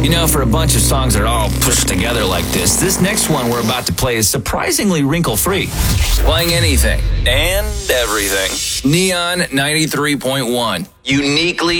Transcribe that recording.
You know, for a bunch of songs that are all pushed together like this next one we're about to play is surprisingly wrinkle-free. Playing anything and everything. Neon 93.1. Uniquely